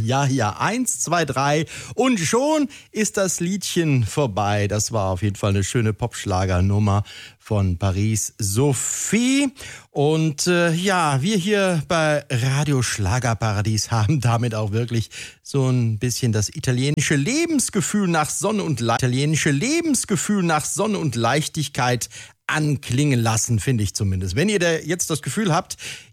Ja, 1, 2, 3 und schon ist das Liedchen vorbei. Das war auf jeden Fall eine schöne Popschlagernummer von Paris Sophie. Und wir hier bei Radio Schlagerparadies haben damit auch wirklich so ein bisschen das italienische Lebensgefühl nach Sonne und Leichtigkeit anklingen lassen, finde ich zumindest. Wenn ihr da jetzt das Gefühl habt,